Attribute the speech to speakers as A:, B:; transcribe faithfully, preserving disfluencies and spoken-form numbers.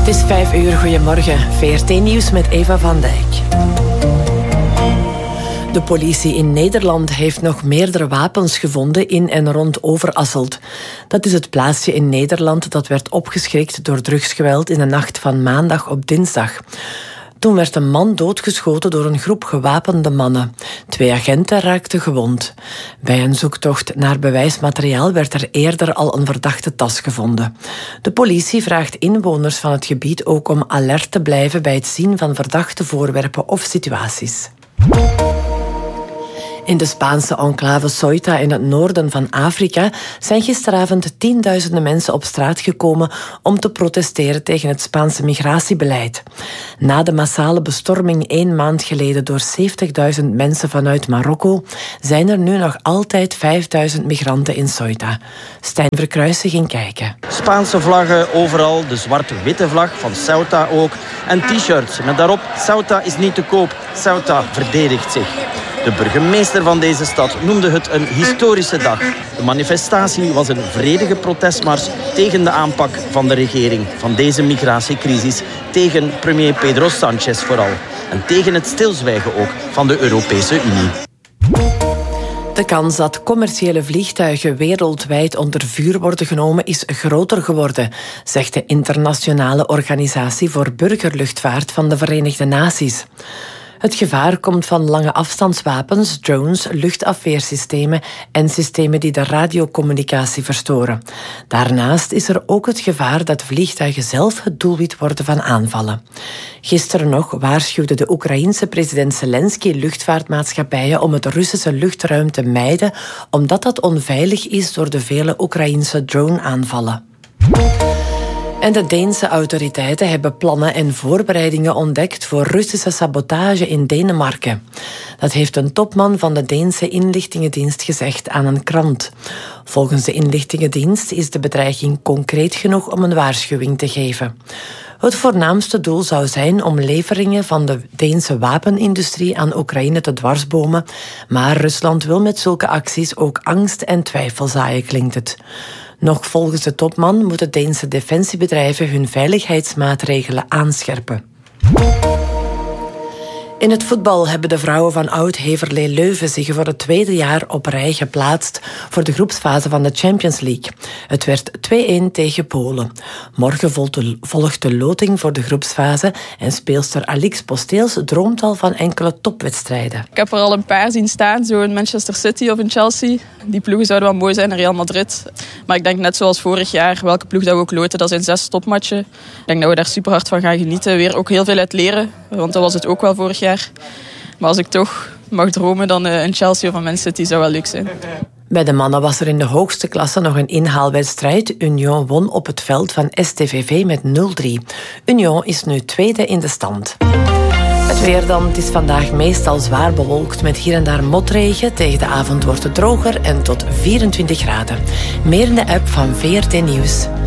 A: Het is vijf uur, goedemorgen. V R T-nieuws met Eva van Dijk. De politie in Nederland heeft nog meerdere wapens gevonden in en rond Overasselt. Dat is het plaatsje in Nederland dat werd opgeschrikt door drugsgeweld in de nacht van maandag op dinsdag. Toen werd een man doodgeschoten door een groep gewapende mannen. Twee agenten raakten gewond. Bij een zoektocht naar bewijsmateriaal werd er eerder al een verdachte tas gevonden. De politie vraagt inwoners van het gebied ook om alert te blijven bij het zien van verdachte voorwerpen of situaties. In de Spaanse enclave Ceuta in het noorden van Afrika zijn gisteravond tienduizenden mensen op straat gekomen om te protesteren tegen het Spaanse migratiebeleid. Na de massale bestorming één maand geleden door zeventigduizend mensen vanuit Marokko zijn er nu nog altijd vijfduizend migranten in Ceuta. Stijn Verkruijsen ging kijken.
B: Spaanse vlaggen overal, de zwart-witte vlag van Ceuta ook en t-shirts met daarop Ceuta is niet te koop, Ceuta verdedigt zich. De burgemeester van deze stad noemde het een historische dag. De manifestatie was een vredige protestmars tegen de aanpak van de regering van deze migratiecrisis, tegen premier Pedro Sánchez vooral. En tegen het stilzwijgen ook van de Europese Unie.
A: De kans dat commerciële vliegtuigen wereldwijd onder vuur worden genomen is groter geworden, zegt de Internationale Organisatie voor Burgerluchtvaart van de Verenigde Naties. Het gevaar komt van lange afstandswapens, drones, luchtafweersystemen en systemen die de radiocommunicatie verstoren. Daarnaast is er ook het gevaar dat vliegtuigen zelf het doelwit worden van aanvallen. Gisteren nog waarschuwde de Oekraïense president Zelensky luchtvaartmaatschappijen om het Russische luchtruim te mijden, omdat dat onveilig is door de vele Oekraïense drone-aanvallen. En de Deense autoriteiten hebben plannen en voorbereidingen ontdekt voor Russische sabotage in Denemarken. Dat heeft een topman van de Deense inlichtingendienst gezegd aan een krant. Volgens de inlichtingendienst is de bedreiging concreet genoeg om een waarschuwing te geven. Het voornaamste doel zou zijn om leveringen van de Deense wapenindustrie aan Oekraïne te dwarsbomen, maar Rusland wil met zulke acties ook angst en twijfel zaaien, klinkt het. Nog volgens de topman moeten Deense defensiebedrijven hun veiligheidsmaatregelen aanscherpen. In het voetbal hebben de vrouwen van Oud-Heverlee Leuven zich voor het tweede jaar op rij geplaatst voor de groepsfase van de Champions League. Het werd twee-een tegen Polen. Morgen volgt de loting voor de groepsfase en speelster Alix Posteels droomt al van enkele topwedstrijden.
C: Ik heb er al een paar zien staan, zo in Manchester City of in Chelsea. Die ploegen zouden wel mooi zijn in Real Madrid. Maar ik denk net zoals vorig jaar, welke ploeg dat we ook loten, dat zijn zes topmatchen. Ik denk dat we daar super hard van gaan genieten. Weer ook heel veel uit leren, want dat was het ook wel vorig jaar. Maar als ik toch mag dromen, dan een Chelsea of een Man City zou wel leuk zijn.
A: Bij de mannen was er in de hoogste klasse nog een inhaalwedstrijd. Union won op het veld van S T V V met nul drie. Union is nu tweede in de stand. Het weer dan. Het is vandaag meestal zwaar bewolkt met hier en daar motregen. Tegen de avond wordt het droger en tot vierentwintig graden. Meer in de app van V R T Nieuws.